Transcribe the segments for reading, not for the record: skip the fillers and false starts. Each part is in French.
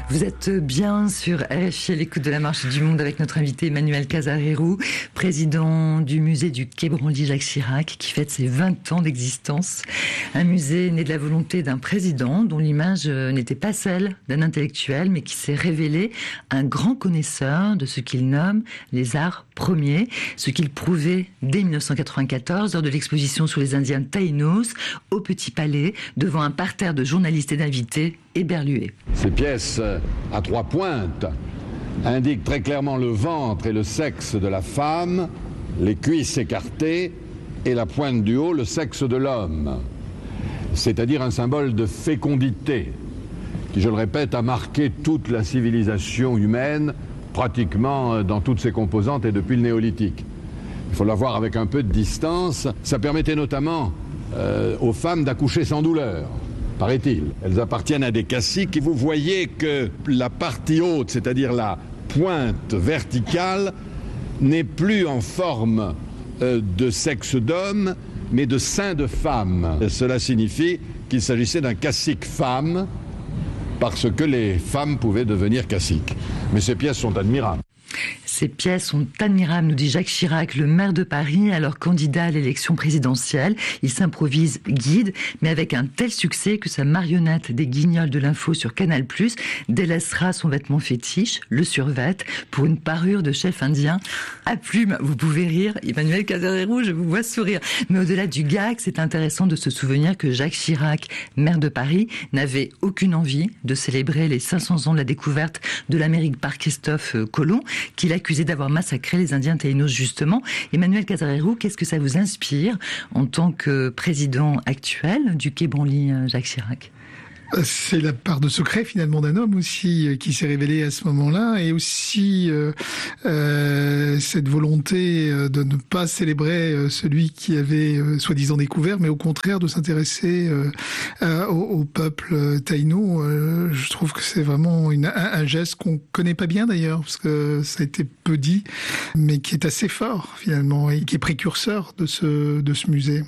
Vous êtes bien sur RFI à l'écoute de la Marche du Monde avec notre invité Emmanuel Casarero, président du musée du Quai Branly Jacques Chirac, qui fête ses 20 ans d'existence. Un musée né de la volonté d'un président dont l'image n'était pas celle d'un intellectuel, mais qui s'est révélé un grand connaisseur de ce qu'il nomme les arts premiers, ce qu'il prouvait dès 1994 lors de l'exposition sur les Indiens Taïnos au Petit Palais, devant un parterre de journalistes et d'invités éberlués. Ces pièces à trois pointes indiquent très clairement le ventre et le sexe de la femme, les cuisses écartées et la pointe du haut, le sexe de l'homme. C'est-à-dire un symbole de fécondité qui, je le répète, a marqué toute la civilisation humaine, pratiquement dans toutes ses composantes et depuis le néolithique. Il faut la voir avec un peu de distance. Ça permettait notamment aux femmes d'accoucher sans douleur, paraît-il. Elles appartiennent à des caciques et vous voyez que la partie haute, c'est-à-dire la pointe verticale, n'est plus en forme de sexe d'homme, mais de sein de femme. Et cela signifie qu'il s'agissait d'un cacique femme, parce que les femmes pouvaient devenir caciques. Mais ces pièces sont admirables. Ces pièces sont admirables, nous dit Jacques Chirac, le maire de Paris, alors candidat à l'élection présidentielle. Il s'improvise guide, mais avec un tel succès que sa marionnette des Guignols de l'info sur Canal+, délaissera son vêtement fétiche, le survêt, pour une parure de chef indien à plumes. Vous pouvez rire, Emmanuel Casarero, je vous vois sourire. Mais au-delà du gag, c'est intéressant de se souvenir que Jacques Chirac, maire de Paris, n'avait aucune envie de célébrer les 500 ans de la découverte de l'Amérique par Christophe Colomb, qu'il accusé d'avoir massacré les Indiens Taïnos, justement. Emmanuel Casarero, qu'est-ce que ça vous inspire en tant que président actuel du Quai Branly Jacques Chirac ? C'est la part de secret finalement d'un homme aussi qui s'est révélé à ce moment-là, et aussi cette volonté de ne pas célébrer celui qui avait soi-disant découvert, mais au contraire de s'intéresser au peuple taïno. Je trouve que c'est vraiment un geste qu'on connaît pas bien d'ailleurs, parce que ça a été peu dit, mais qui est assez fort finalement et qui est précurseur de ce musée.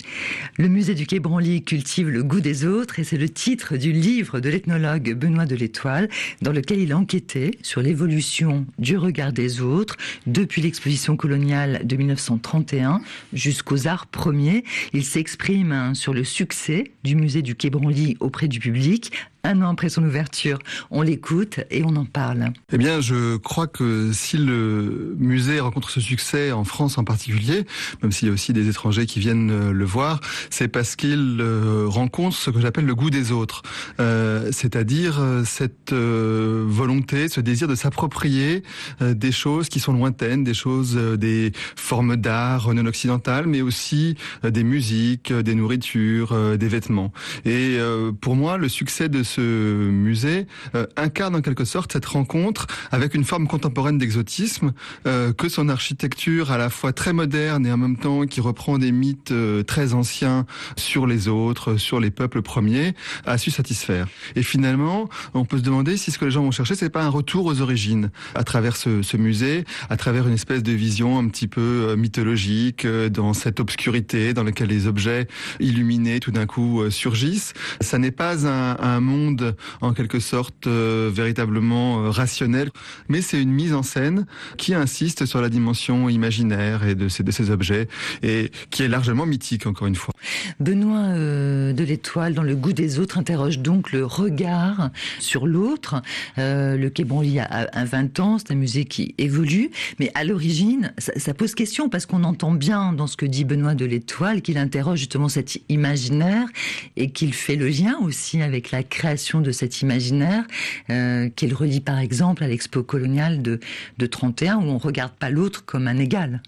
Le musée du Quai Branly cultive le goût des autres, et c'est le titre du livre de l'ethnologue Benoît de l'Étoile, dans lequel il a enquêté sur l'évolution du regard des autres depuis l'exposition coloniale de 1931 jusqu'aux arts premiers. Il s'exprime sur le succès du musée du Quai Branly auprès du public. Un an après son ouverture, on l'écoute et on en parle. Eh bien, je crois que si le musée rencontre ce succès en France en particulier, même s'il y a aussi des étrangers qui viennent le voir, c'est parce qu'il rencontre ce que j'appelle le goût des autres. C'est-à-dire cette volonté, ce désir de s'approprier des choses qui sont lointaines, des choses, des formes d'art non occidentales, mais aussi des musiques, des nourritures, des vêtements. Et pour moi, le succès de ce musée incarne en quelque sorte cette rencontre avec une forme contemporaine d'exotisme que son architecture à la fois très moderne et en même temps qui reprend des mythes très anciens sur les autres, sur les peuples premiers, a su satisfaire. Et finalement, on peut se demander si ce que les gens vont chercher, c'est pas un retour aux origines à travers ce musée, à travers une espèce de vision un petit peu mythologique dans cette obscurité dans laquelle les objets illuminés tout d'un coup surgissent. Ça n'est pas un monde en quelque sorte véritablement rationnel, mais c'est une mise en scène qui insiste sur la dimension imaginaire et de ces objets, et qui est largement mythique, encore une fois. Benoît de l'Étoile, dans le goût des autres, interroge donc le regard sur l'autre. Le Quai Branly a 20 ans, c'est un musée qui évolue, mais à l'origine, ça pose question, parce qu'on entend bien dans ce que dit Benoît de l'Étoile qu'il interroge justement cet imaginaire et qu'il fait le lien aussi avec la création de cet imaginaire, qu'il relie par exemple à l'expo coloniale de 31, où on ne regarde pas l'autre comme un égal.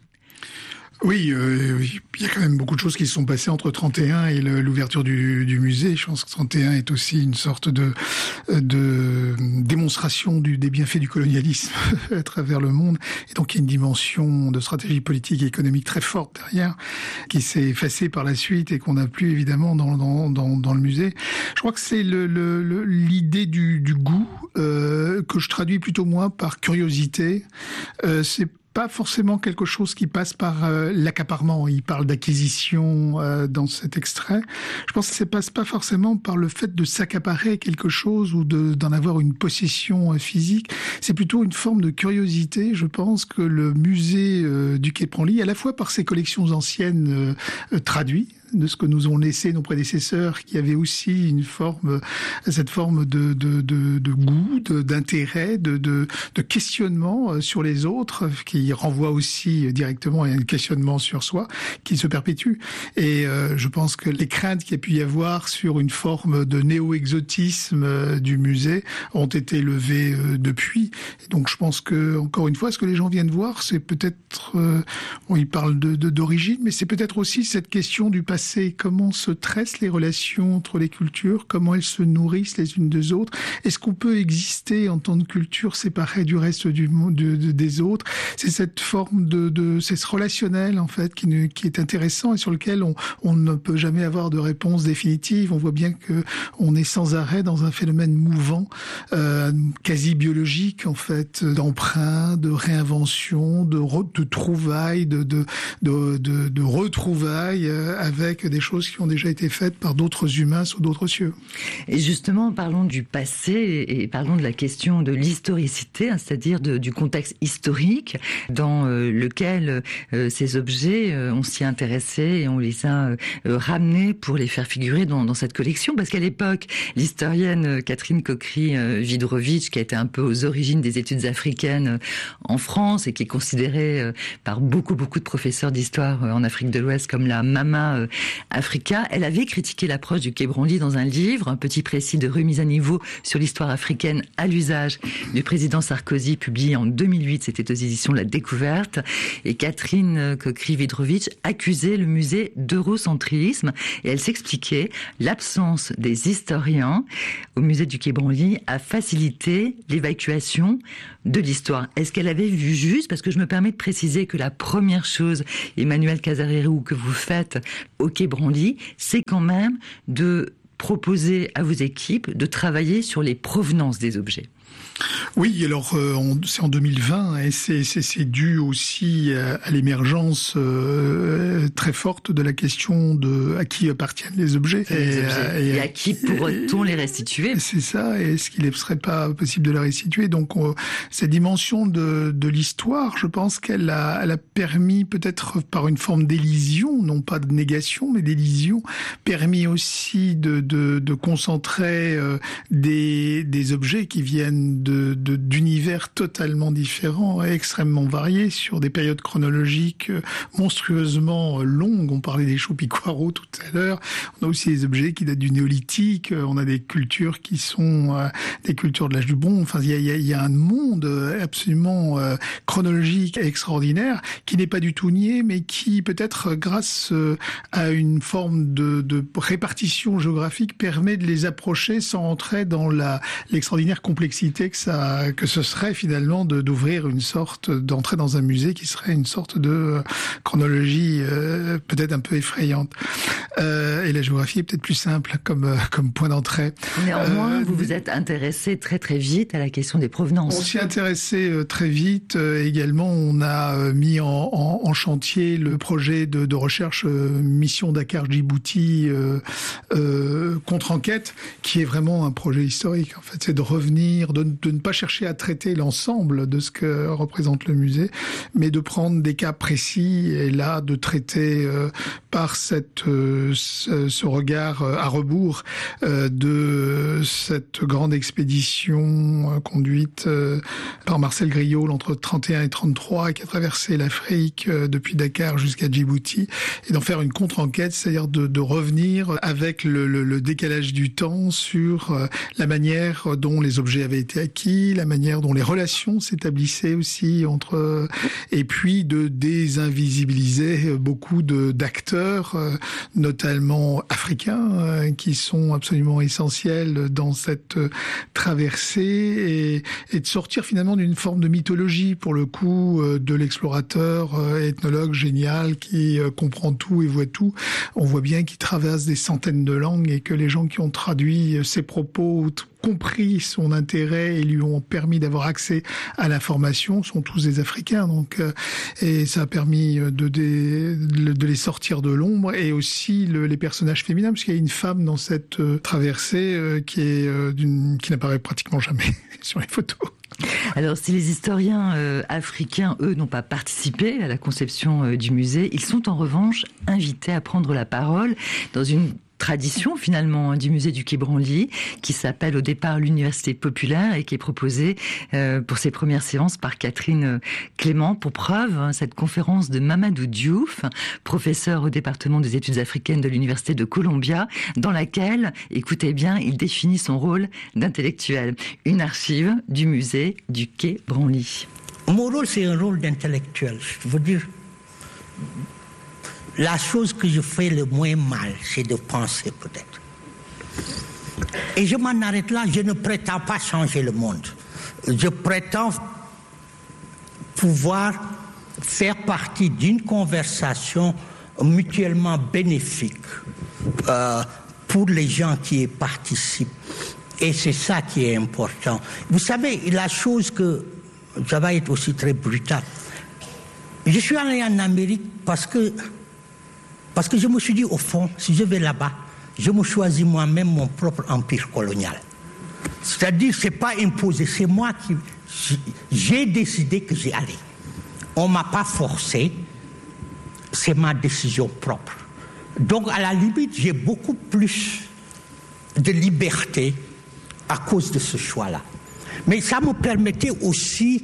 Oui, il y a quand même beaucoup de choses qui se sont passées entre 31 et l'ouverture du musée. Je pense que 31 est aussi une sorte de démonstration des bienfaits du colonialisme à travers le monde. Et donc, il y a une dimension de stratégie politique et économique très forte derrière, qui s'est effacée par la suite et qu'on n'a plus évidemment dans le musée. Je crois que c'est l'idée du goût que je traduis plutôt moi par curiosité. C'est pas forcément quelque chose qui passe par l'accaparement. Il parle d'acquisition dans cet extrait. Je pense que ça passe pas forcément par le fait de s'accaparer quelque chose ou d'en avoir une possession physique. C'est plutôt une forme de curiosité. Je pense que le musée du Quai Branly, à la fois par ses collections anciennes traduites, de ce que nous ont laissé nos prédécesseurs, qui avaient aussi cette forme de goût, d'intérêt, de questionnement sur les autres, qui renvoie aussi directement à un questionnement sur soi, qui se perpétue. Et je pense que les craintes qu'il y a pu y avoir sur une forme de néo-exotisme du musée ont été levées depuis. Et donc je pense que, encore une fois, ce que les gens viennent voir, c'est peut-être, ils parlent d'origine, mais c'est peut-être aussi cette question du passé. Comment se tressent les relations entre les cultures, comment elles se nourrissent les unes des autres. Est-ce qu'on peut exister en tant que culture séparée du reste du monde, des autres? C'est cette forme c'est ce relationnel en fait qui est intéressant et sur lequel on ne peut jamais avoir de réponse définitive. On voit bien que on est sans arrêt dans un phénomène mouvant, quasi biologique en fait, d'emprunt, de réinvention, de trouvailles, de retrouvailles avec des choses qui ont déjà été faites par d'autres humains sous d'autres cieux. Et justement, parlons du passé et parlons de la question de l'historicité, c'est-à-dire du contexte historique dans lequel ces objets, on s'y intéressait et on les a ramenés pour les faire figurer dans cette collection. Parce qu'à l'époque, l'historienne Catherine Cockry-Widrovich, qui a été un peu aux origines des études africaines en France et qui est considérée par beaucoup de professeurs d'histoire en Afrique de l'Ouest comme la Mama Africa, elle avait critiqué l'approche du Quai Branly dans un livre, un petit précis de remise à niveau sur l'histoire africaine à l'usage du président Sarkozy, publié en 2008, c'était aux éditions La Découverte, et Catherine Cockry-Widrovich accusait le musée d'eurocentrisme, et elle s'expliquait: l'absence des historiens au musée du Quai Branly a facilité l'évacuation de l'histoire. Est-ce qu'elle avait vu juste? Parce que je me permets de préciser que la première chose, Emmanuel Casarero, que vous faites au Quai Branly, c'est quand même de proposer à vos équipes de travailler sur les provenances des objets. Oui, alors c'est en 2020 et c'est dû aussi à l'émergence très forte de la question de à qui appartiennent les objets. Et à qui pourrait-on les restituer? C'est ça, et est-ce qu'il ne serait pas possible de les restituer? Donc cette dimension de l'histoire, je pense qu'elle a permis, peut-être par une forme d'élision, non pas de négation, mais d'élision, permis aussi de concentrer des objets qui viennent d'univers totalement différents et extrêmement variés sur des périodes chronologiques monstrueusement longues. On parlait des Chopiquaro tout à l'heure. On a aussi des objets qui datent du néolithique. On a des cultures qui sont des cultures de l'âge du bronze. Enfin, il y a un monde absolument chronologique et extraordinaire qui n'est pas du tout nié, mais qui peut-être grâce à une forme de répartition géographique permet de les approcher sans entrer dans l'extraordinaire complexité que ce serait finalement d'ouvrir une sorte, d'entrer dans un musée qui serait une sorte de chronologie peut-être un peu effrayante. Et la géographie est peut-être plus simple comme point d'entrée. Néanmoins, vous vous êtes intéressé très très vite à la question des provenances. On s'y est intéressé très vite. Également, on a mis en chantier le projet de recherche Mission Dakar-Djibouti contre-enquête, qui est vraiment un projet historique. En fait, c'est de revenir, de ne pas chercher à traiter l'ensemble de ce que représente le musée, mais de prendre des cas précis et là de traiter par ce regard à rebours de cette grande expédition conduite par Marcel Griot entre 31 et 33 qui a traversé l'Afrique depuis Dakar jusqu'à Djibouti et d'en faire une contre-enquête, c'est-à-dire de revenir avec le décalage du temps sur la manière dont les objets avaient été acquis, la manière dont les relations s'établissaient aussi et puis de désinvisibiliser beaucoup d'acteurs, notamment africains, qui sont absolument essentiels dans cette traversée et de sortir finalement d'une forme de mythologie, pour le coup, de l'explorateur ethnologue génial qui comprend tout et voit tout. On voit bien qu'il traverse des centaines de langues et que les gens qui ont traduit ses propos, compris son intérêt et lui ont permis d'avoir accès à l'information sont tous des Africains. Donc, et ça a permis de les sortir de l'ombre, et aussi les personnages féminins, parce qu'il y a une femme dans cette traversée qui n'apparaît pratiquement jamais sur les photos. Alors, si les historiens africains, eux, n'ont pas participé à la conception du musée, ils sont en revanche invités à prendre la parole dans une tradition finalement du musée du Quai Branly, qui s'appelle au départ l'Université populaire et qui est proposée pour ses premières séances par Catherine Clément. Pour preuve, cette conférence de Mamadou Diouf, professeur au département des études africaines de l'Université de Columbia, dans laquelle, écoutez bien, il définit son rôle d'intellectuel. Une archive du musée du Quai Branly. Mon rôle, c'est un rôle d'intellectuel. Je veux dire, la chose que je fais le moins mal, c'est de penser peut-être. Et je m'en arrête là, je ne prétends pas changer le monde. Je prétends pouvoir faire partie d'une conversation mutuellement bénéfique pour les gens qui y participent. Et c'est ça qui est important. Vous savez, la chose que... ça va être aussi très brutal. Je suis allé en Amérique parce que je me suis dit, au fond, si je vais là-bas, je me choisis moi-même mon propre empire colonial. C'est-à-dire, c'est pas imposé, c'est moi qui... j'ai décidé que j'y allais. On m'a pas forcé, c'est ma décision propre. Donc, à la limite, j'ai beaucoup plus de liberté à cause de ce choix-là. Mais ça me permettait aussi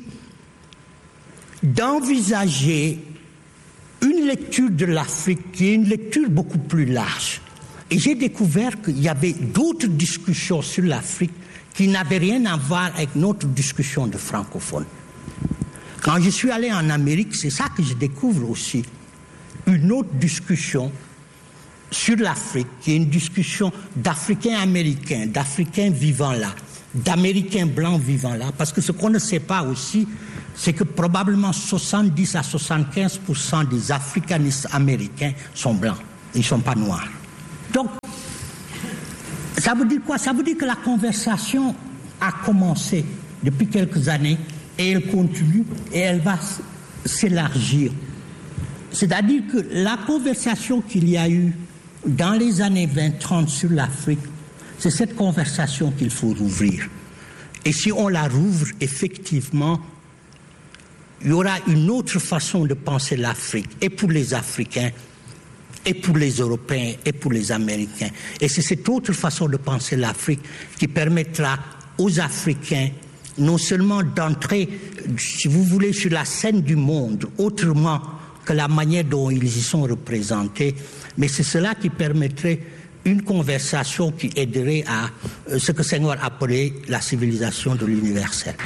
d'envisager une lecture de l'Afrique qui est une lecture beaucoup plus large. Et j'ai découvert qu'il y avait d'autres discussions sur l'Afrique qui n'avaient rien à voir avec notre discussion de francophones. Quand je suis allé en Amérique, c'est ça que je découvre aussi. Une autre discussion sur l'Afrique, qui est une discussion d'Africains américains, d'Africains vivant là, d'Américains blancs vivant là. Parce que ce qu'on ne sait pas aussi, c'est que probablement 70 à 75% des africanistes américains sont blancs. Ils ne sont pas noirs. Donc, ça veut dire quoi? Ça veut dire que la conversation a commencé depuis quelques années et elle continue et elle va s'élargir. C'est-à-dire que la conversation qu'il y a eu dans les années 20-30 sur l'Afrique, c'est cette conversation qu'il faut rouvrir. Et si on la rouvre, effectivement, il y aura une autre façon de penser l'Afrique, et pour les Africains, et pour les Européens, et pour les Américains. Et c'est cette autre façon de penser l'Afrique qui permettra aux Africains non seulement d'entrer, si vous voulez, sur la scène du monde, autrement que la manière dont ils y sont représentés, mais c'est cela qui permettrait une conversation qui aiderait à ce que Senghor appelait la civilisation de l'universel.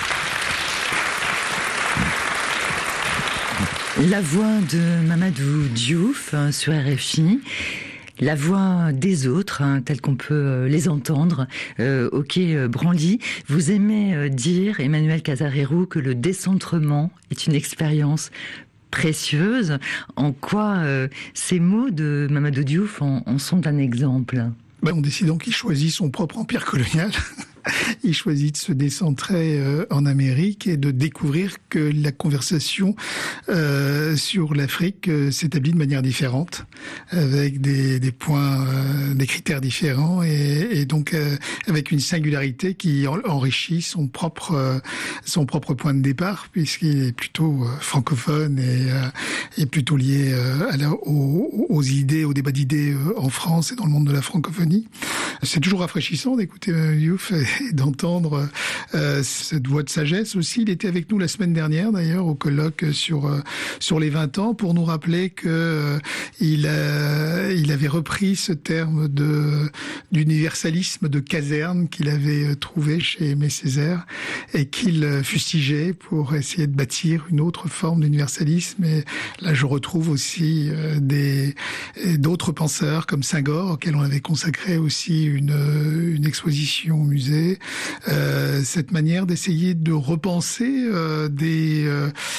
La voix de Mamadou Diouf sur RFI, la voix des autres, telle qu'on peut les entendre au Quai Branly. Vous aimez dire, Emmanuel Casarero, que le décentrement est une expérience précieuse. En quoi ces mots de Mamadou Diouf en sont un exemple? En décidant qu'il choisit son propre empire colonial, il choisit de se décentrer en Amérique et de découvrir que la conversation sur l'Afrique s'établit de manière différente, avec des points, des critères différents, et donc avec une singularité qui enrichit son propre point de départ, puisqu'il est plutôt francophone et plutôt lié aux idées, au débat d'idées en France et dans le monde de la francophonie. C'est toujours rafraîchissant d'écouter Diouf et d'entendre cette voix de sagesse aussi. Il était avec nous la semaine dernière d'ailleurs au colloque sur les 20 ans pour nous rappeler que il avait repris ce terme d'universalisme de caserne qu'il avait trouvé chez Aimé Césaire et qu'il fustigeait pour essayer de bâtir une autre forme d'universalisme. Et là je retrouve aussi d'autres penseurs comme Senghor auxquels on avait consacré aussi une exposition au musée, cette manière d'essayer de repenser des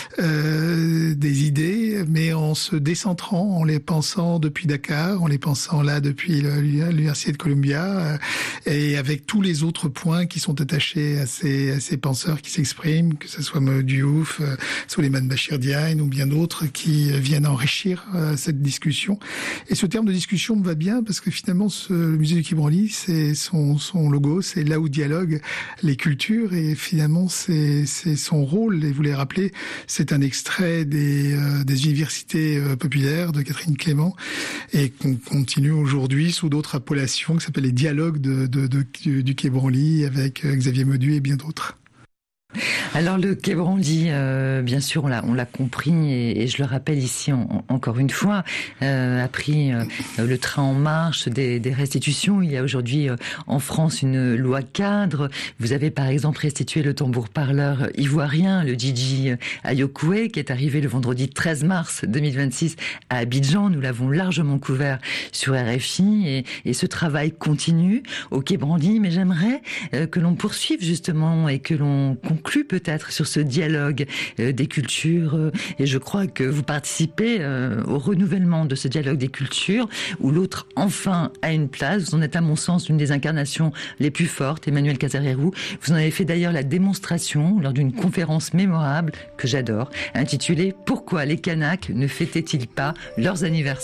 idées, mais en se décentrant, en les pensant depuis Dakar, en les pensant là depuis l'Université de Columbia, et avec tous les autres points qui sont attachés à ces penseurs qui s'expriment, que ce soit Mamadou Diouf, Souleymane Bachir Diagne ou bien d'autres qui viennent enrichir cette discussion. Et ce terme de discussion me va bien parce que finalement, le musée du Quai Branly, c'est son logo, c'est là où dialoguent les cultures, et finalement, c'est son rôle. Et vous l'avez rappelé, c'est un extrait des universités populaires de Catherine Clément, et qu'on continue aujourd'hui sous d'autres appellations qui s'appellent les dialogues du Quai Branly avec Xavier Mauduit et bien d'autres. Alors le Quai Branly, bien sûr, on l'a compris, et je le rappelle ici encore une fois, a pris le train en marche des restitutions. Il y a aujourd'hui en France une loi cadre. Vous avez par exemple restitué le tambour-parleur ivoirien, le Djidji Ayokoué, qui est arrivé le vendredi 13 mars 2026 à Abidjan. Nous l'avons largement couvert sur RFI, et ce travail continue au Quai Branly. Mais j'aimerais que l'on poursuive justement et que l'on conclue peut-être sur ce dialogue des cultures, et je crois que vous participez au renouvellement de ce dialogue des cultures où l'autre enfin a une place. Vous en êtes à mon sens l'une des incarnations les plus fortes, Emmanuel Casarérou. Vous en avez fait d'ailleurs la démonstration lors d'une conférence mémorable que j'adore, intitulée « Pourquoi les Kanaks ne fêtaient-ils pas leurs anniversaires ?»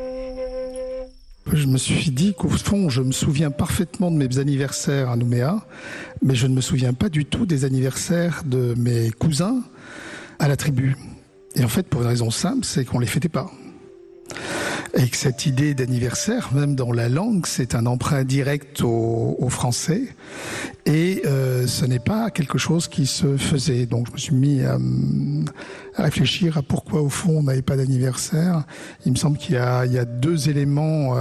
Je me suis dit qu'au fond, je me souviens parfaitement de mes anniversaires à Nouméa, mais je ne me souviens pas du tout des anniversaires de mes cousins à la tribu. Et en fait, pour une raison simple, c'est qu'on les fêtait pas. Et que cette idée d'anniversaire, même dans la langue, c'est un emprunt direct au français. Et ce n'est pas quelque chose qui se faisait. Donc je me suis mis à réfléchir à pourquoi au fond on n'avait pas d'anniversaire. Il me semble qu'il y a deux éléments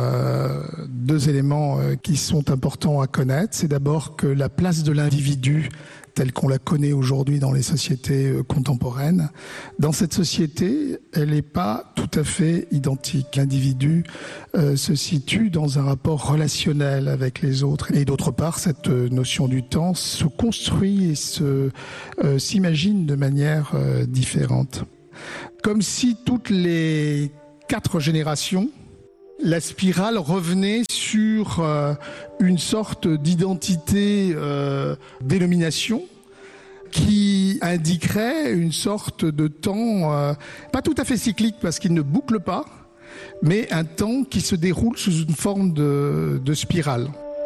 qui sont importants à connaître. C'est d'abord que la place de l'individu telle qu'on la connaît aujourd'hui dans les sociétés contemporaines. Dans cette société, elle n'est pas tout à fait identique. L'individu se situe dans un rapport relationnel avec les autres. Et d'autre part, cette notion du temps se construit et s'imagine de manière différente. Comme si toutes les 4 générations, la spirale revenait sur une sorte d'identité dénomination qui indiquerait une sorte de temps pas tout à fait cyclique parce qu'il ne boucle pas, mais un temps qui se déroule sous une forme de spirale.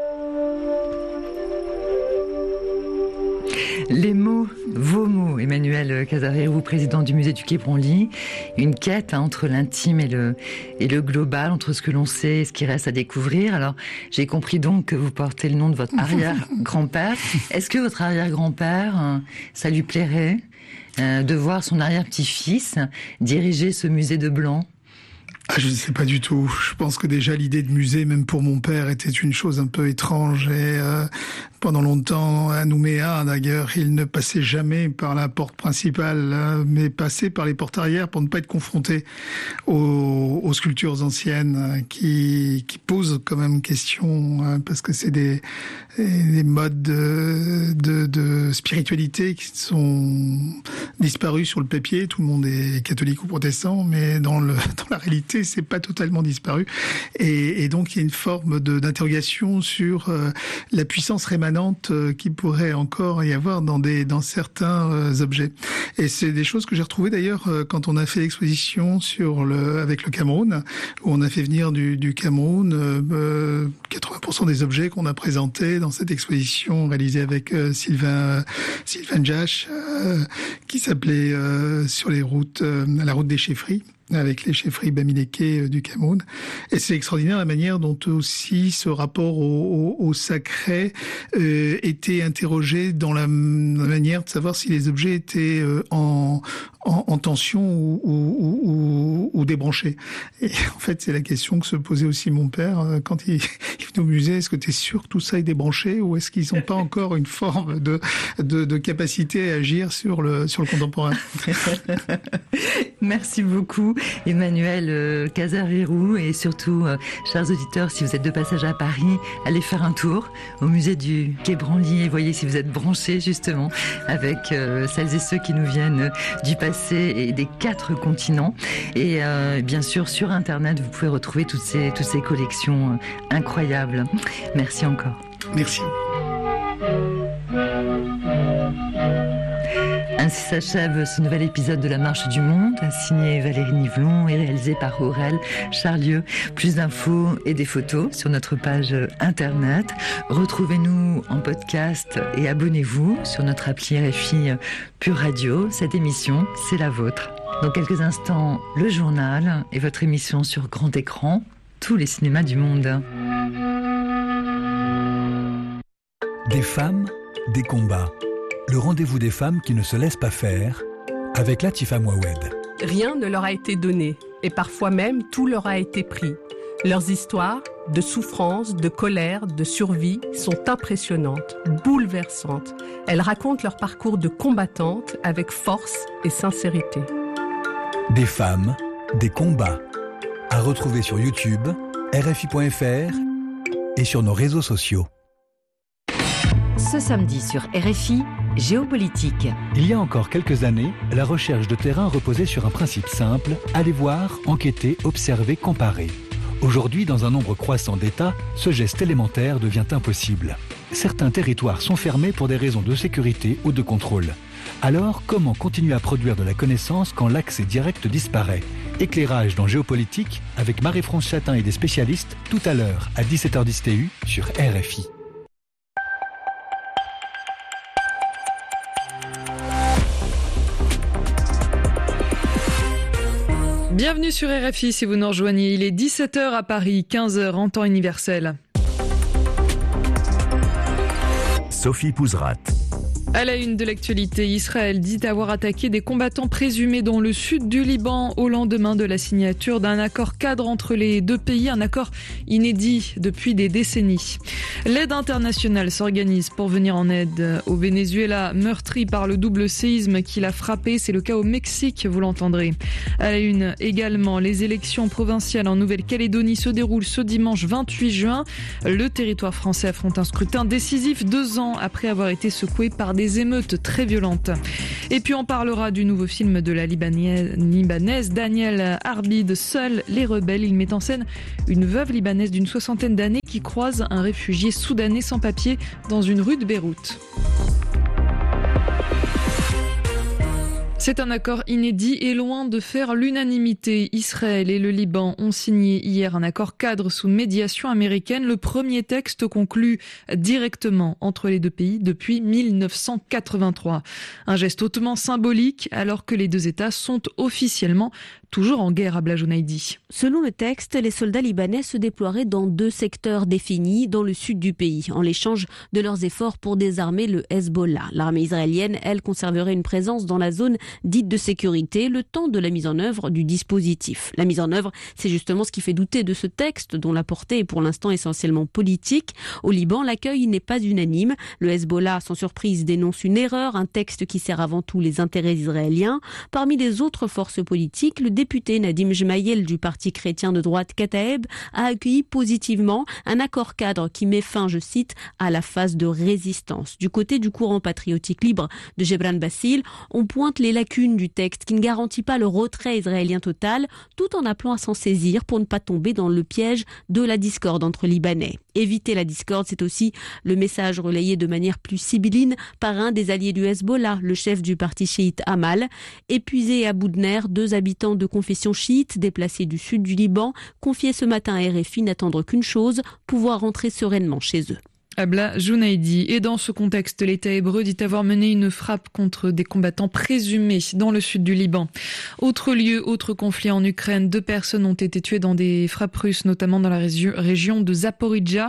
Les mots, vos mots, Emmanuel Casarérou, président du musée du Quai Branly, une quête entre l'intime et le global, entre ce que l'on sait et ce qui reste à découvrir. Alors, j'ai compris donc que vous portez le nom de votre arrière-grand-père. Est-ce que votre arrière-grand-père, ça lui plairait de voir son arrière-petit-fils diriger ce musée de Blanc ? Je ne sais pas du tout. Je pense que déjà l'idée de musée, même pour mon père, était une chose un peu étrange. Et pendant longtemps, à Nouméa, d'ailleurs, il ne passait jamais par la porte principale, mais passait par les portes arrière pour ne pas être confronté aux sculptures anciennes qui posent quand même question, parce que c'est des modes de spiritualité qui sont disparus sur le papier. Tout le monde est catholique ou protestant, mais dans la réalité, c'est pas totalement disparu. Et donc, il y a une forme d'interrogation sur la puissance rémanente qui pourrait encore y avoir dans certains objets. Et c'est des choses que j'ai retrouvées d'ailleurs quand on a fait l'exposition avec le Cameroun, où on a fait venir du Cameroun 80% des objets qu'on a présentés dans cette exposition réalisée avec Sylvain Jache, qui s'appelait sur les routes, la route des chefferies, avec les chefferies Bamileke du Cameroun. Et c'est extraordinaire la manière dont aussi ce rapport au sacré était interrogé dans la manière de savoir si les objets étaient en en tension ou débranchés. Et en fait, c'est la question que se posait aussi mon père quand il venait au musée. Est-ce que tu es sûr que tout ça est débranché ou est-ce qu'ils n'ont pas encore une forme de capacité à agir sur le contemporain? Merci beaucoup, Emmanuel Casarverou, et surtout, chers auditeurs, si vous êtes de passage à Paris, allez faire un tour au musée du Quai Branly et voyez si vous êtes branchés justement avec celles et ceux qui nous viennent du passé et des 4 continents. Et bien sûr, sur Internet, vous pouvez retrouver toutes ces collections incroyables. Merci encore. Merci. Ainsi s'achève ce nouvel épisode de La Marche du Monde, signé Valérie Nivelon et réalisé par Aurèle Charlieu. Plus d'infos et des photos sur notre page Internet. Retrouvez-nous en podcast et abonnez-vous sur notre appli RFI Pure Radio. Cette émission, c'est la vôtre. Dans quelques instants, le journal et votre émission sur grand écran, tous les cinémas du monde. Des femmes, des combats. Le rendez-vous des femmes qui ne se laissent pas faire, avec Latifa Mouawed. Rien ne leur a été donné, et parfois même tout leur a été pris. Leurs histoires, de souffrance, de colère, de survie, sont impressionnantes, bouleversantes. Elles racontent leur parcours de combattantes avec force et sincérité. Des femmes, des combats. À retrouver sur YouTube, RFI.fr et sur nos réseaux sociaux. Ce samedi sur RFI, Géopolitique. Il y a encore quelques années, la recherche de terrain reposait sur un principe simple, aller voir, enquêter, observer, comparer. Aujourd'hui, dans un nombre croissant d'États, ce geste élémentaire devient impossible. Certains territoires sont fermés pour des raisons de sécurité ou de contrôle. Alors, comment continuer à produire de la connaissance quand l'accès direct disparaît? Éclairage dans Géopolitique avec Marie-France Chatin et des spécialistes tout à l'heure à 17h10 TU sur RFI. Bienvenue sur RFI si vous nous rejoignez. Il est 17h à Paris, 15h en temps universel. Sophie Pouzrat. À la une de l'actualité, Israël dit avoir attaqué des combattants présumés dans le sud du Liban au lendemain de la signature d'un accord cadre entre les deux pays, un accord inédit depuis des décennies. L'aide internationale s'organise pour venir en aide au Venezuela, meurtri par le double séisme qui l'a frappé. C'est le cas au Mexique, vous l'entendrez. À la une également, les élections provinciales en Nouvelle-Calédonie se déroulent ce dimanche 28 juin. Le territoire français affronte un scrutin décisif 2 ans après avoir été secoué par des émeutes très violentes. Et puis on parlera du nouveau film de la Libanaise Daniel Arbid, Seuls les rebelles. Il met en scène une veuve libanaise d'une 60aine d'années qui croise un réfugié soudanais sans papier dans une rue de Beyrouth. C'est un accord inédit et loin de faire l'unanimité. Israël et le Liban ont signé hier un accord cadre sous médiation américaine, le premier texte conclu directement entre les deux pays depuis 1983. Un geste hautement symbolique alors que les deux États sont officiellement toujours en guerre à Blajonaïdi. Selon le texte, les soldats libanais se déploieraient dans 2 secteurs définis dans le sud du pays, en l'échange de leurs efforts pour désarmer le Hezbollah. L'armée israélienne, elle, conserverait une présence dans la zone dite de sécurité, le temps de la mise en œuvre du dispositif. La mise en œuvre, c'est justement ce qui fait douter de ce texte, dont la portée est pour l'instant essentiellement politique. Au Liban, l'accueil n'est pas unanime. Le Hezbollah, sans surprise, dénonce une erreur, un texte qui sert avant tout les intérêts israéliens. Parmi les autres forces politiques, le député Nadim Jmaïel du parti chrétien de droite Kataeb a accueilli positivement un accord cadre qui met fin, je cite, à la phase de résistance. Du côté du courant patriotique libre de Gebran Bassil, on pointe les lacunes du texte qui ne garantit pas le retrait israélien total, tout en appelant à s'en saisir pour ne pas tomber dans le piège de la discorde entre Libanais. Éviter la discorde, c'est aussi le message relayé de manière plus sibylline par un des alliés du Hezbollah, le chef du parti chiite Amal. Épuisé et à bout de nerfs, 2 habitants de confession chiite déplacés du sud du Liban confiaient ce matin à RFI n'attendre qu'une chose, pouvoir rentrer sereinement chez eux. Abla Jounaidi. Et dans ce contexte, l'État hébreu dit avoir mené une frappe contre des combattants présumés dans le sud du Liban. Autre lieu, autre conflit en Ukraine. 2 personnes ont été tuées dans des frappes russes, notamment dans la région de Zaporijjia.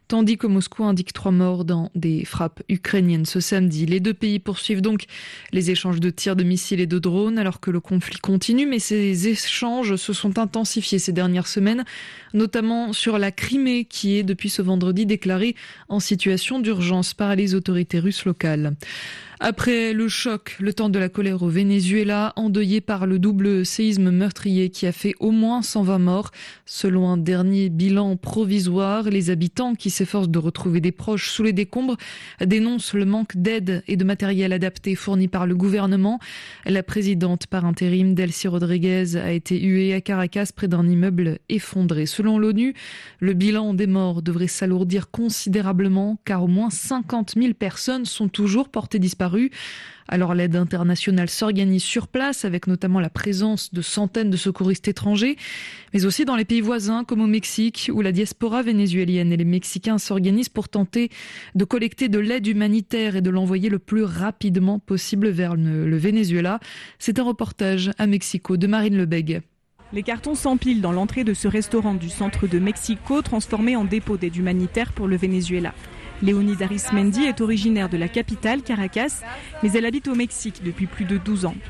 tandis que Moscou indique 3 morts dans des frappes ukrainiennes ce samedi. Les deux pays poursuivent donc les échanges de tirs de missiles et de drones alors que le conflit continue, mais ces échanges se sont intensifiés ces dernières semaines, notamment sur la Crimée qui est depuis ce vendredi déclarée en situation d'urgence par les autorités russes locales. Après le choc, le temps de la colère au Venezuela, endeuillé par le double séisme meurtrier qui a fait au moins 120 morts. Selon un dernier bilan provisoire, les habitants qui s'efforcent de retrouver des proches sous les décombres dénoncent le manque d'aide et de matériel adapté fourni par le gouvernement. La présidente par intérim, Delcy Rodriguez, a été huée à Caracas près d'un immeuble effondré. Selon l'ONU, le bilan des morts devrait s'alourdir considérablement car au moins 50 000 personnes sont toujours portées disparues. Alors l'aide internationale s'organise sur place avec notamment la présence de centaines de secouristes étrangers, mais aussi dans les pays voisins comme au Mexique où la diaspora vénézuélienne et les Mexicains s'organisent pour tenter de collecter de l'aide humanitaire et de l'envoyer le plus rapidement possible vers le Venezuela. C'est un reportage à Mexico de Marine Lebègue. Les cartons s'empilent dans l'entrée de ce restaurant du centre de Mexico transformé en dépôt d'aide humanitaire pour le Venezuela. Léonie Arismendi est originaire de la capitale, Caracas, mais elle habite au Mexique depuis plus de 12 ans.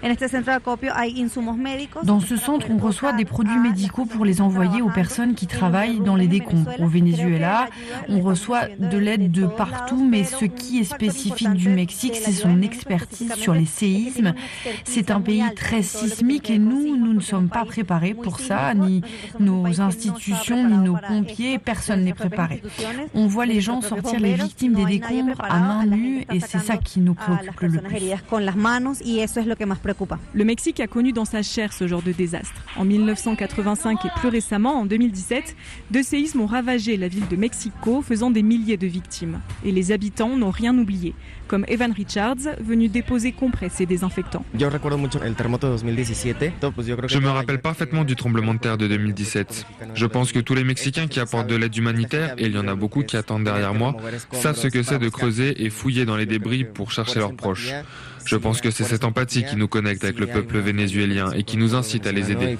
Dans ce centre, on reçoit des produits médicaux pour les envoyer aux personnes qui travaillent dans les décombres. Au Venezuela, on reçoit de l'aide de partout, mais ce qui est spécifique du Mexique, c'est son expertise sur les séismes. C'est un pays très sismique et nous ne sommes pas préparés pour ça, ni nos institutions, ni nos pompiers, personne n'est préparé. On voit les gens sortir les victimes des décombres à main nue et c'est ça qui nous préoccupe le plus. Le Mexique a connu dans sa chair ce genre de désastre. En 1985 et plus récemment, en 2017, 2 séismes ont ravagé la ville de Mexico, faisant des milliers de victimes. Et les habitants n'ont rien oublié, comme Evan Richards, venu déposer compresses et désinfectants. Je me rappelle parfaitement du tremblement de terre de 2017. Je pense que tous les Mexicains qui apportent de l'aide humanitaire, et il y en a beaucoup qui attendent derrière moi, savent ce que c'est de creuser et fouiller dans les débris pour chercher leurs proches. Je pense que c'est cette empathie qui nous connecte avec le peuple vénézuélien et qui nous incite à les aider.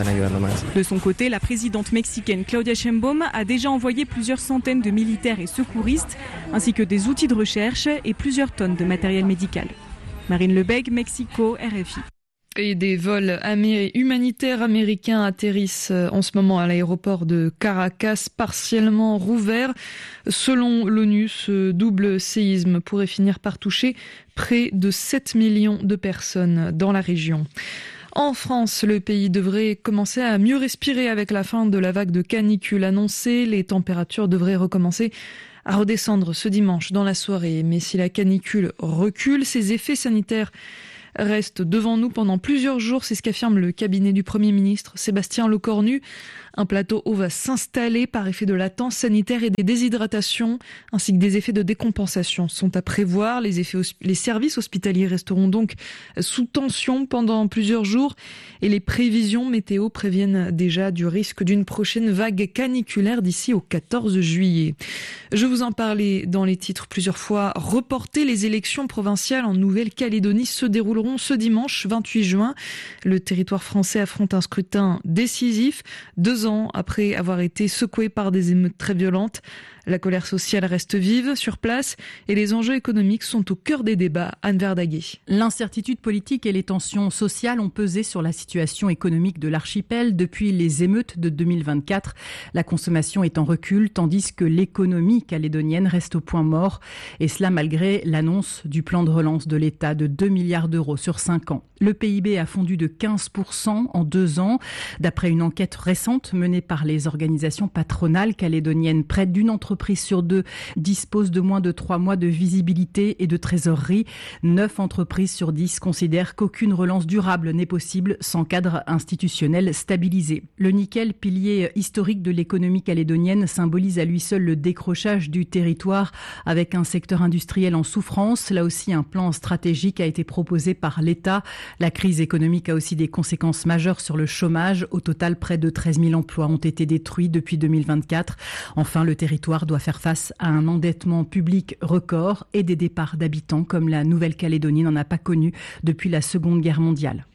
De son côté, la présidente mexicaine Claudia Sheinbaum a déjà envoyé plusieurs centaines de militaires et secouristes, ainsi que des outils de recherche et plusieurs tonnes de matériel médical. Marine Lebègue, Mexico, RFI. Et des vols humanitaires américains atterrissent en ce moment à l'aéroport de Caracas, partiellement rouvert. Selon l'ONU, ce double séisme pourrait finir par toucher près de 7 millions de personnes dans la région. En France, le pays devrait commencer à mieux respirer avec la fin de la vague de canicule annoncée. Les températures devraient recommencer à redescendre ce dimanche dans la soirée. Mais si la canicule recule, ses effets sanitaires restent devant nous pendant plusieurs jours, c'est ce qu'affirme le cabinet du Premier ministre Sébastien Lecornu. Un plateau haut va s'installer par effet de latence sanitaire et des déshydratations, ainsi que des effets de décompensation sont à prévoir. Les services hospitaliers resteront donc sous tension pendant plusieurs jours et les prévisions météo préviennent déjà du risque d'une prochaine vague caniculaire d'ici au 14 juillet. Je vous en parlais dans les titres plusieurs fois. Reporter les élections provinciales en Nouvelle-Calédonie se dérouleront ce dimanche 28 juin. Le territoire français affronte un scrutin décisif. 2 ans après avoir été secoué par des émeutes très violentes. La colère sociale reste vive sur place et les enjeux économiques sont au cœur des débats. Anne Verdaguet. L'incertitude politique et les tensions sociales ont pesé sur la situation économique de l'archipel depuis les émeutes de 2024. La consommation est en recul tandis que l'économie calédonienne reste au point mort et cela malgré l'annonce du plan de relance de l'État de 2 milliards d'euros sur 5 ans. Le PIB a fondu de 15% en 2 ans. D'après une enquête récente menée par les organisations patronales calédoniennes, près d'une entreprise sur 2 dispose de moins de 3 mois de visibilité et de trésorerie. 9 entreprises sur 10 considèrent qu'aucune relance durable n'est possible sans cadre institutionnel stabilisé. Le nickel, pilier historique de l'économie calédonienne, symbolise à lui seul le décrochage du territoire avec un secteur industriel en souffrance. Là aussi, un plan stratégique a été proposé par l'État. La crise économique a aussi des conséquences majeures sur le chômage. Au total, près de 13 000 emplois ont été détruits depuis 2024. Enfin, le territoire doit faire face à un endettement public record et des départs d'habitants comme la Nouvelle-Calédonie n'en a pas connu depuis la Seconde Guerre mondiale.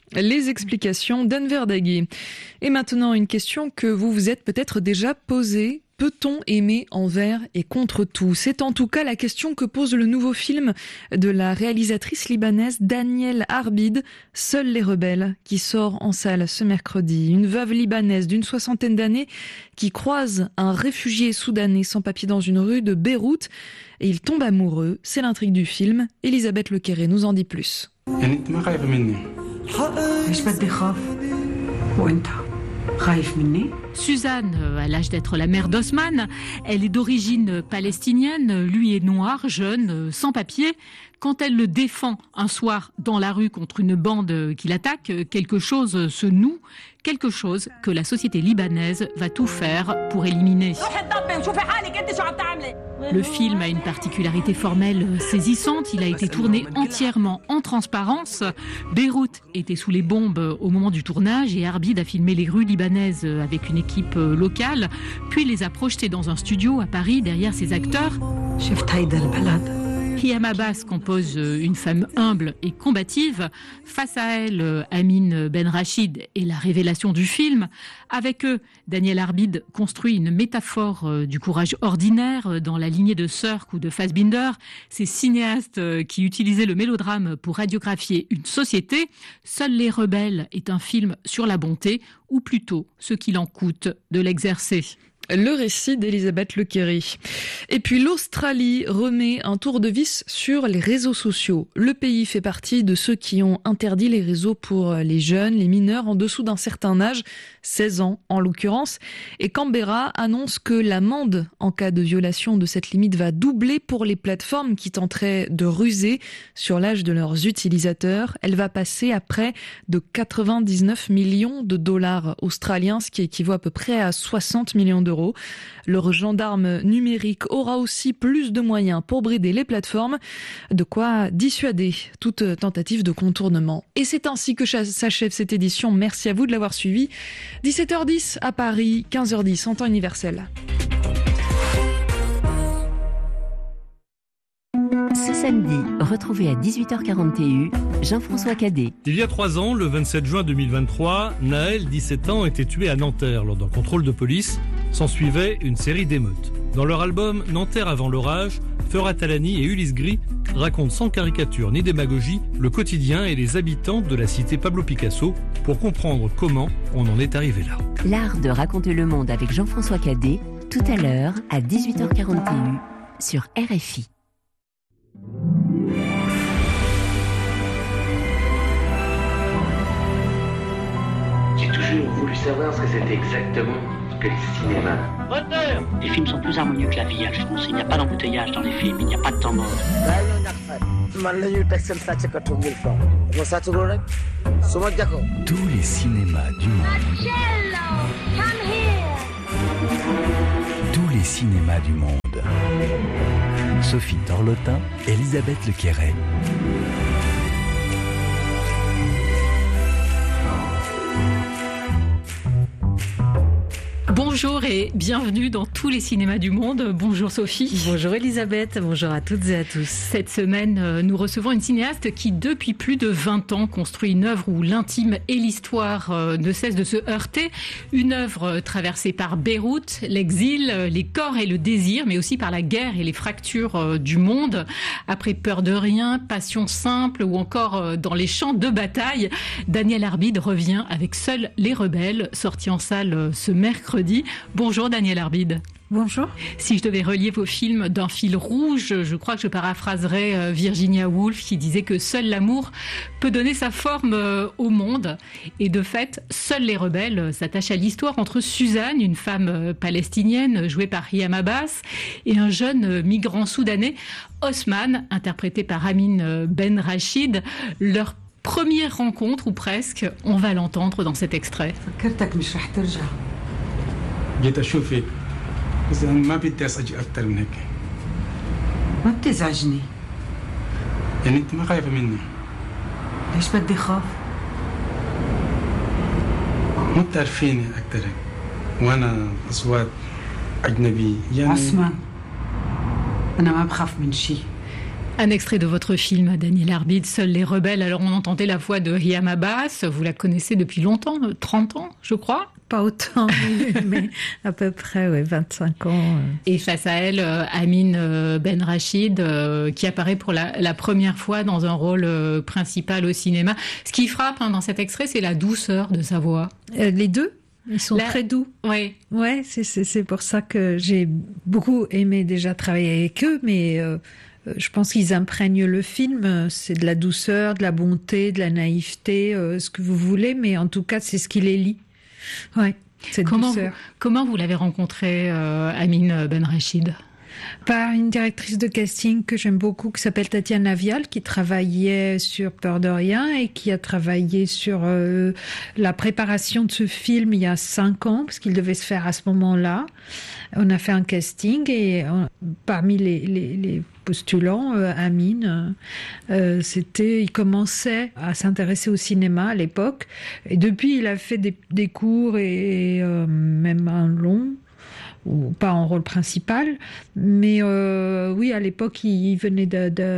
Les explications d'Enver Dagui. Et maintenant, une question que vous vous êtes peut-être déjà posée. Peut-on aimer envers et contre tout ? C'est en tout cas la question que pose le nouveau film de la réalisatrice libanaise Danielle Arbid, Seuls les rebelles, qui sort en salle ce mercredi. Une veuve libanaise d'une 60aine d'années qui croise un réfugié soudanais sans papier dans une rue de Beyrouth et il tombe amoureux. C'est l'intrigue du film. Elisabeth Lequéré nous en dit plus. Suzanne a l'âge d'être la mère d'Osman. Elle est d'origine palestinienne. Lui est noir, jeune, sans papier. Quand elle le défend un soir dans la rue contre une bande qui l'attaque, quelque chose se noue, quelque chose que la société libanaise va tout faire pour éliminer. Le film a une particularité formelle saisissante. Il a été tourné entièrement en transparence. Beyrouth était sous les bombes au moment du tournage et Arbid a filmé les rues libanaises avec une équipe locale, puis les a projetées dans un studio à Paris derrière ses acteurs. Hiam Abbas compose une femme humble et combative. Face à elle, Amin Ben Rachid est la révélation du film. Avec eux, Danielle Arbid construit une métaphore du courage ordinaire dans la lignée de Sirk ou de Fassbinder, ces cinéastes qui utilisaient le mélodrame pour radiographier une société. Seuls les rebelles est un film sur la bonté, ou plutôt ce qu'il en coûte de l'exercer. Le récit d'Elisabeth Lequéré. Et puis l'Australie remet un tour de vis sur les réseaux sociaux. Le pays fait partie de ceux qui ont interdit les réseaux pour les jeunes, les mineurs en dessous d'un certain âge, 16 ans en l'occurrence. Et Canberra annonce que l'amende en cas de violation de cette limite va doubler pour les plateformes qui tenteraient de ruser sur l'âge de leurs utilisateurs. Elle va passer à près de 99 millions de dollars australiens, ce qui équivaut à peu près à 60 millions d'euros. Le gendarme numérique aura aussi plus de moyens pour brider les plateformes, de quoi dissuader toute tentative de contournement. Et c'est ainsi que s'achève cette édition. Merci à vous de l'avoir suivi. 17h10 à Paris, 15h10 en temps universel. Ce samedi, retrouvez à 18h41 Jean-François Cadet. Il y a 3 ans, le 27 juin 2023, Naël, 17 ans, était tué à Nanterre lors d'un contrôle de police. S'ensuivait une série d'émeutes. Dans leur album Nanterre avant l'orage, Ferat Talani et Ulysse Gris racontent sans caricature ni démagogie le quotidien et les habitants de la cité Pablo Picasso pour comprendre comment on en est arrivé là. L'art de raconter le monde avec Jean-François Cadet, tout à l'heure à 18h41 sur RFI. J'ai toujours voulu savoir ce que c'était exactement que le cinéma. Moteur ! Les films sont plus harmonieux que la vie, Alphonse. Il n'y a pas d'embouteillage dans les films, il n'y a pas de temps mort. Tous les cinémas du monde. Tous les cinémas du monde. Sophie Torlotin, Elisabeth Lequéré. Bonjour et bienvenue dans tous les cinémas du monde. Bonjour Sophie. Bonjour Elisabeth, bonjour à toutes et à tous. Cette semaine, nous recevons une cinéaste qui, depuis plus de 20 ans, construit une œuvre où l'intime et l'histoire ne cessent de se heurter. Une œuvre traversée par Beyrouth, l'exil, les corps et le désir, mais aussi par la guerre et les fractures du monde. Après Peur de rien, Passion simple ou encore Dans les champs de bataille, Danielle Arbid revient avec Seuls les rebelles, sorti en salle ce mercredi. Bonjour Danielle Arbid. Bonjour. Si je devais relier vos films d'un fil rouge, je crois que je paraphraserais Virginia Woolf qui disait que seul l'amour peut donner sa forme au monde. Et de fait, Seuls les rebelles s'attachent à l'histoire entre Suzanne, une femme palestinienne jouée par Hiam Abbas, et un jeune migrant soudanais, Osman, interprété par Amin Ben Rachid. Leur première rencontre, ou presque, on va l'entendre dans cet extrait. جيت أشوفك بس أنا ما بدي أسأجي أكثر من هيك. ما بتزعجني. يعني أنت ما خايفة مني؟ ليش بدي خاف؟ ما بتعرفيني أكثر هيك وأنا أصوات أجنبي يعني. عثمان أنا ما بخاف من شيء. Un extrait de votre film, Daniel Arbid, Seuls les rebelles. Alors on entendait la voix de Hiam Abbas, vous la connaissez depuis longtemps, 30 ans je crois. Pas autant, mais à peu près 25 ans. Et face à elle, Amine Benrachid, qui apparaît pour la première fois dans un rôle principal au cinéma. Ce qui frappe dans cet extrait, c'est la douceur de sa voix. Les deux, ils sont très doux. Oui. Ouais, c'est pour ça que j'ai beaucoup aimé déjà travailler avec eux, mais je pense qu'ils imprègnent le film. C'est de la douceur, de la bonté, de la naïveté, ce que vous voulez, mais en tout cas, c'est ce qui les lie. Ouais, cette douceur. Comment vous l'avez rencontré, Amine Benrachid ? Par une directrice de casting que j'aime beaucoup, qui s'appelle Tatiana Vial, qui travaillait sur Peur de rien et qui a travaillé sur la préparation de ce film il y a 5 ans, parce qu'il devait se faire à ce moment-là. On a fait un casting et parmi les postulants, Amine, il commençait à s'intéresser au cinéma à l'époque. Et depuis, il a fait des cours et même un long, ou pas en rôle principal, mais oui, à l'époque, il venait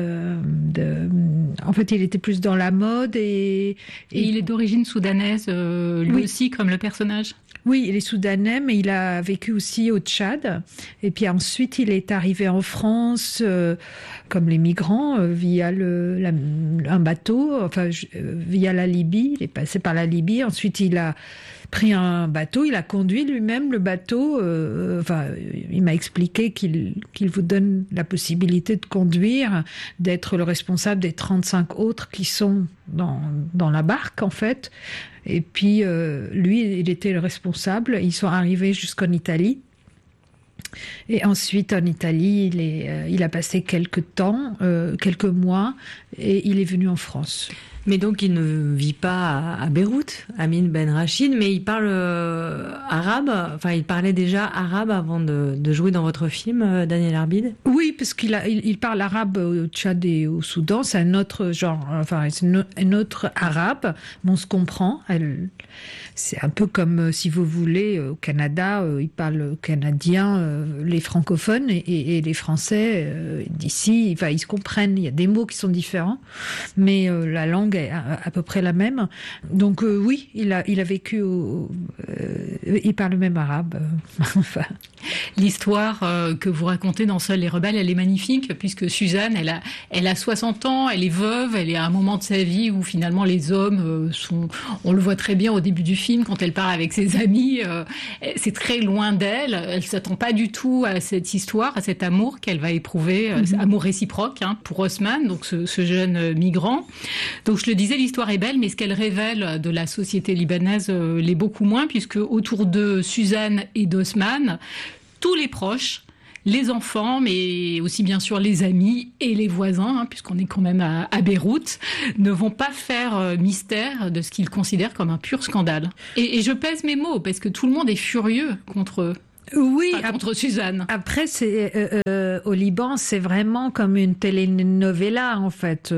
en fait, il était plus dans la mode et il est d'origine soudanaise, lui aussi, comme le personnage. Oui, il est soudanais, mais il a vécu aussi au Tchad. Et puis ensuite, il est arrivé en France comme les migrants via un bateau, via la Libye. Il est passé par la Libye. Ensuite, il a pris un bateau, il a conduit lui-même le bateau. Il m'a expliqué qu'il vous donne la possibilité de conduire, d'être le responsable des 35 autres qui sont dans la barque, en fait. Et puis, lui, il était le responsable. Ils sont arrivés jusqu'en Italie. Et ensuite, en Italie, il a passé quelques mois, et il est venu en France. Mais donc, il ne vit pas à Beyrouth, Amine Benrachid, mais il parle arabe. Enfin, il parlait déjà arabe avant de jouer dans votre film, Daniel Arbid. Oui, parce il parle arabe au Tchad et au Soudan. C'est un autre genre, c'est un autre arabe, mais on se comprend. C'est un peu comme, si vous voulez, au Canada, ils parlent canadien, les francophones et les Français d'ici, ils se comprennent. Il y a des mots qui sont différents, mais la langue est à peu près la même. Donc oui, il a vécu il parle même arabe. L'histoire que vous racontez dans Seuls les rebelles, elle est magnifique, puisque Suzanne, elle a 60 ans, elle est veuve, elle est à un moment de sa vie où finalement les hommes on le voit très bien au début du film, quand elle part avec ses amis, c'est très loin d'elle, elle s'attend pas du tout à cette histoire, à cet amour qu'elle va éprouver, amour réciproque pour Osman, donc ce jeune migrant. Donc je le disais, l'histoire est belle, mais ce qu'elle révèle de la société libanaise l'est beaucoup moins, puisque autour de Suzanne et d'Osman, tous les proches, les enfants, mais aussi bien sûr les amis et les voisins, puisqu'on est quand même à Beyrouth, ne vont pas faire mystère de ce qu'ils considèrent comme un pur scandale. Et je pèse mes mots, parce que tout le monde est furieux contre eux. Oui, contre Suzanne. Après, au Liban, c'est vraiment comme une telenovela, en fait.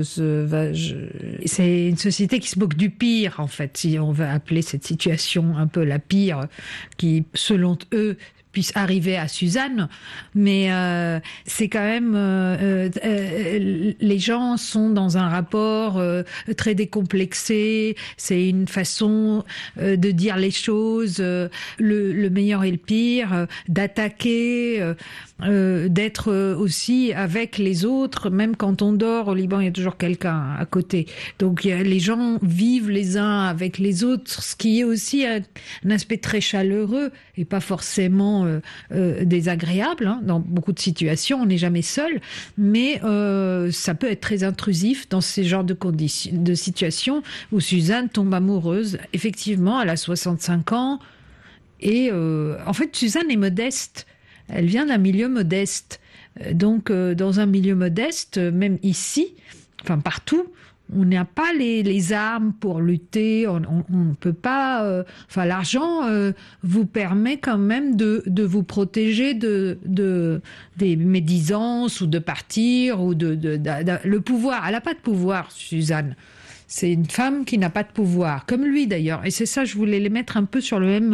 C'est une société qui se moque du pire, en fait, si on veut appeler cette situation un peu la pire, qui, selon eux, puisse arriver à Suzanne, mais c'est quand même les gens sont dans un rapport très décomplexé, c'est une façon de dire les choses, le meilleur et le pire, d'attaquer, d'être aussi avec les autres, même quand on dort au Liban, il y a toujours quelqu'un à côté. Donc les gens vivent les uns avec les autres, ce qui est aussi un aspect très chaleureux et pas forcément désagréable. Dans beaucoup de situations, on n'est jamais seul, mais ça peut être très intrusif dans ces genres de situations où Suzanne tombe amoureuse. Effectivement, elle a 65 ans et en fait, Suzanne est modeste. Elle vient d'un milieu modeste. Donc, dans un milieu modeste, même ici, enfin partout, on n'a pas les armes pour lutter, on ne peut pas... l'argent vous permet quand même de vous protéger des médisances ou de partir, ou le pouvoir. Elle n'a pas de pouvoir, Suzanne. C'est une femme qui n'a pas de pouvoir, comme lui d'ailleurs. Et c'est ça, je voulais les mettre un peu sur le même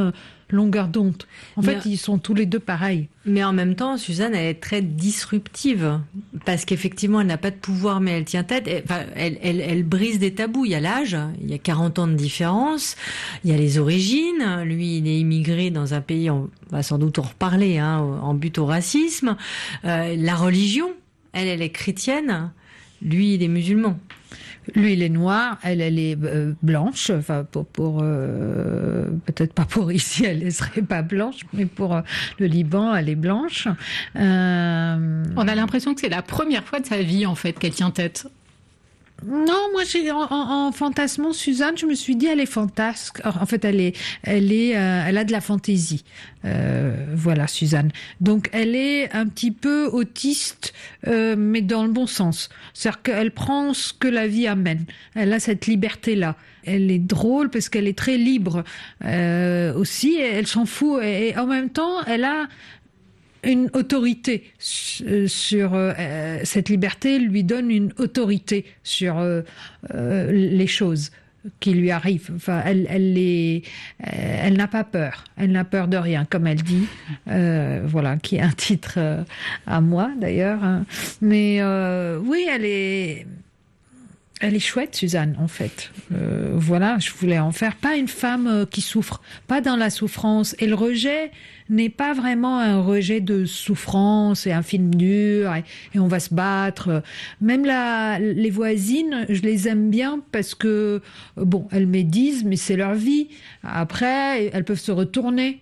longueur d'onde. En fait, ils sont tous les deux pareils. Mais en même temps, Suzanne, elle est très disruptive. Parce qu'effectivement, elle n'a pas de pouvoir, mais elle tient tête. Elle brise des tabous. Il y a l'âge, il y a 40 ans de différence. Il y a les origines. Lui, il est immigré dans un pays, on va sans doute en reparler, en but au racisme. La religion, elle est chrétienne. Lui, il est musulman. Lui, il est noir, elle est blanche. Enfin, peut-être pas pour ici, elle ne serait pas blanche, mais pour le Liban, elle est blanche. On a l'impression que c'est la première fois de sa vie, en fait, qu'elle tient tête. Non, moi, en fantasmant Suzanne, je me suis dit, elle est fantasque. En fait, elle a de la fantaisie. Voilà, Suzanne. Donc, elle est un petit peu autiste, mais dans le bon sens. C'est-à-dire qu'elle prend ce que la vie amène. Elle a cette liberté-là. Elle est drôle parce qu'elle est très libre aussi. Elle s'en fout. Et en même temps, elle a une autorité sur cette liberté, lui donne une autorité sur les choses qui lui arrivent. Enfin, elle n'a pas peur. Elle n'a peur de rien, comme elle dit. Voilà, qui est un titre à moi d'ailleurs. Mais oui, elle est chouette, Suzanne, en fait. Voilà, je voulais en faire pas une femme qui souffre, pas dans la souffrance. Et le rejet n'est pas vraiment un rejet de souffrance et un film dur et on va se battre. Même les voisines, je les aime bien parce que, bon, elles médisent, mais c'est leur vie. Après, elles peuvent se retourner.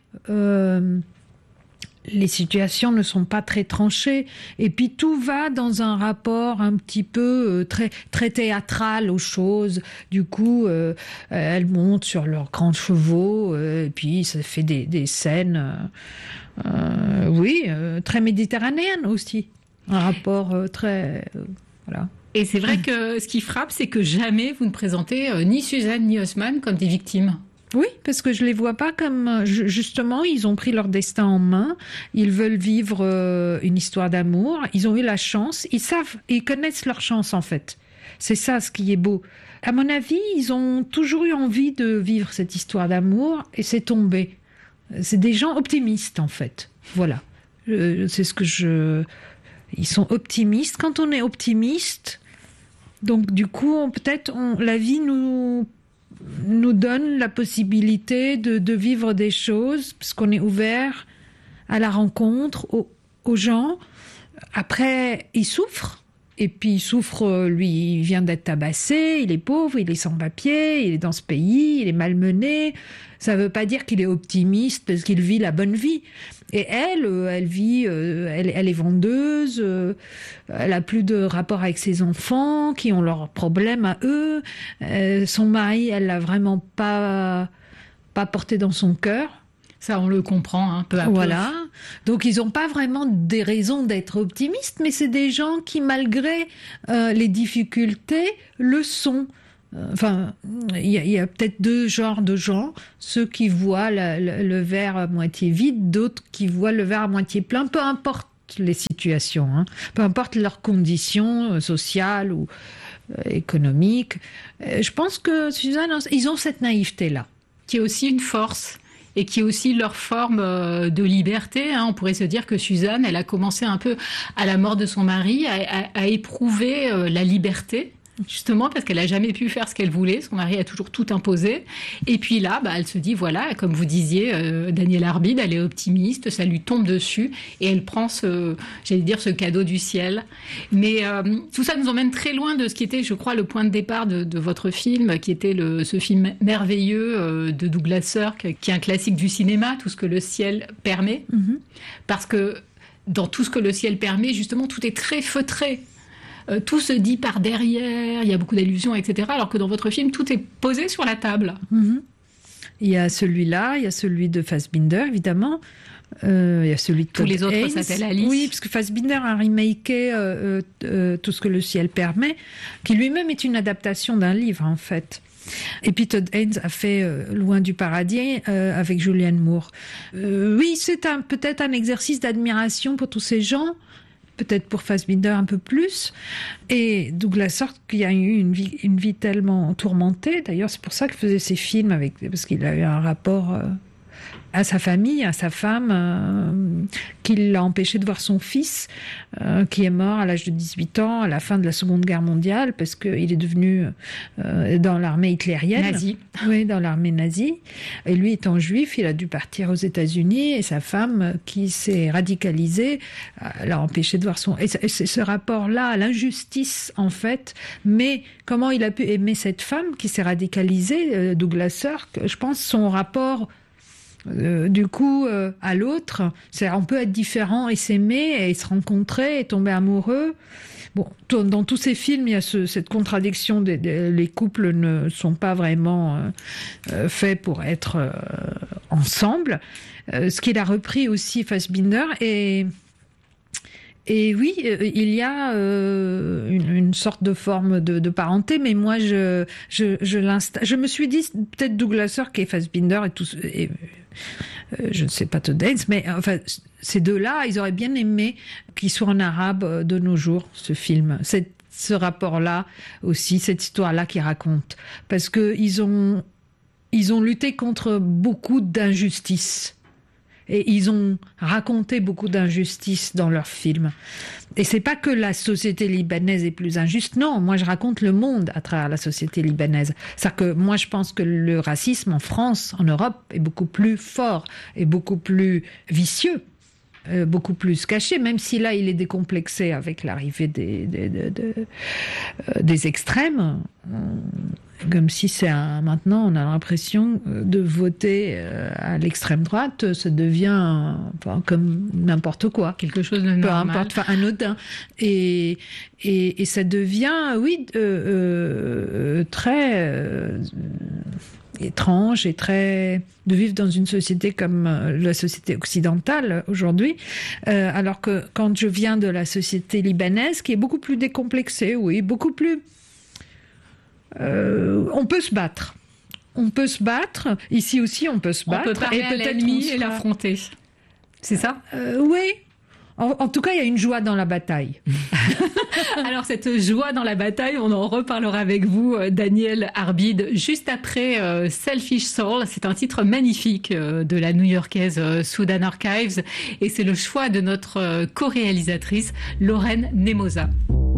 Les situations ne sont pas très tranchées et puis tout va dans un rapport un petit peu très très théâtral aux choses. Du coup, elles montent sur leurs grands chevaux et puis ça fait des scènes, très méditerranéennes aussi. Un rapport très voilà. Et c'est vrai que ce qui frappe, c'est que jamais vous ne présentez ni Suzanne ni Haussmann comme des victimes. Oui, parce que je les vois pas comme... Justement, ils ont pris leur destin en main. Ils veulent vivre une histoire d'amour. Ils ont eu la chance. Ils connaissent leur chance, en fait. C'est ça, ce qui est beau. À mon avis, ils ont toujours eu envie de vivre cette histoire d'amour et c'est tombé. C'est des gens optimistes, en fait. Voilà. C'est ce que Ils sont optimistes. Quand on est optimiste, donc du coup, la vie nous donne la possibilité de vivre des choses parce qu'on est ouvert à la rencontre, aux gens. Après, il souffre. Et puis, il souffre, lui, il vient d'être tabassé, il est pauvre, il est sans papier, il est dans ce pays, il est malmené. Ça ne veut pas dire qu'il est optimiste parce qu'il vit la bonne vie. Et elle vit, elle est vendeuse, elle a plus de rapport avec ses enfants qui ont leurs problèmes à eux. Son mari, elle l'a vraiment pas porté dans son cœur. Ça, on le comprend, peu à peu. Voilà. Donc, ils n'ont pas vraiment des raisons d'être optimistes, mais c'est des gens qui, malgré les difficultés, le sont. Enfin, il y a peut-être deux genres de gens. Ceux qui voient le verre à moitié vide, d'autres qui voient le verre à moitié plein. Peu importe les situations, peu importe leurs conditions sociales ou économiques. Je pense que, Suzanne, ils ont cette naïveté-là. Qui est aussi une force. Et qui est aussi leur forme de liberté. On pourrait se dire que Suzanne, elle a commencé un peu à la mort de son mari à éprouver la liberté, justement parce qu'elle n'a jamais pu faire ce qu'elle voulait. Son mari a toujours tout imposé. Et puis là, elle se dit, voilà, comme vous disiez, Danielle Arbide, elle est optimiste, ça lui tombe dessus et elle prend ce cadeau du ciel. Mais tout ça nous emmène très loin de ce qui était, je crois, le point de départ de votre film, qui était ce film merveilleux de Douglas Sirk, qui est un classique du cinéma, Tout ce que le ciel permet. Mm-hmm. Parce que dans Tout ce que le ciel permet, justement, tout est très feutré. Tout se dit par derrière, il y a beaucoup d'allusions, etc. Alors que dans votre film, tout est posé sur la table. Mm-hmm. Il y a celui-là, il y a celui de Fassbinder, évidemment. Il y a celui de Todd Tous les autres Haynes. s'appellent Alice. Oui, parce que Fassbinder a remaké Tout ce que le ciel permet, qui lui-même est une adaptation d'un livre, en fait. Et puis Todd Haynes a fait Loin du paradis avec Julianne Moore. Oui, c'est peut-être un exercice d'admiration pour tous ces gens, peut-être pour Fassbinder un peu plus. Et Douglas Sirk, qui a eu une vie tellement tourmentée, d'ailleurs c'est pour ça qu'il faisait ses films, parce qu'il a eu un rapport à sa famille, à sa femme, qui l'a empêché de voir son fils, qui est mort à l'âge de 18 ans, à la fin de la Seconde Guerre mondiale, parce qu'il est devenu dans l'armée hitlérienne. Nazi. Oui, dans l'armée nazie. Et lui, étant juif, il a dû partir aux États-Unis, et sa femme, qui s'est radicalisée, l'a empêché de voir son... Et c'est ce rapport-là à l'injustice, en fait, mais comment il a pu aimer cette femme qui s'est radicalisée, Douglas Sirk, je pense son rapport... du coup, à l'autre, on peut être différent et s'aimer et se rencontrer et tomber amoureux. Bon, dans tous ces films, il y a cette contradiction les couples ne sont pas vraiment faits pour être ensemble. Ce qu'il a repris aussi Fassbinder et oui, il y a une sorte de forme de parenté, mais moi je me suis dit peut-être Douglas Sirk et Fassbinder et tout. Je ne sais pas Todd Haynes, mais enfin ces deux-là, ils auraient bien aimé qu'il soit en arabe de nos jours, ce film. Ce rapport-là aussi, cette histoire-là qu'ils racontent, parce que ils ont lutté contre beaucoup d'injustices. Et ils ont raconté beaucoup d'injustices dans leurs films. Et c'est pas que la société libanaise est plus injuste. Non, moi je raconte le monde à travers la société libanaise. C'est-à-dire que moi je pense que le racisme en France, en Europe, est beaucoup plus fort et beaucoup plus vicieux. Beaucoup plus caché, même si là il est décomplexé avec l'arrivée des extrêmes, comme si maintenant on a l'impression de voter à l'extrême droite, ça devient comme n'importe quoi, quelque chose de normal, peu importe, anodin, et ça devient très étrange et de vivre dans une société comme la société occidentale aujourd'hui, alors que quand je viens de la société libanaise qui est beaucoup plus décomplexée, beaucoup plus on peut se battre ici aussi, on peut se battre, on peut parler à l'ennemi et l'affronter, c'est ça? Oui. En tout cas, il y a une joie dans la bataille. Alors, cette joie dans la bataille, on en reparlera avec vous, Daniel Arbid, juste après Selfish Soul. C'est un titre magnifique de la new-yorkaise Sudan Archives. Et c'est le choix de notre co-réalisatrice, Lorraine Nemosa.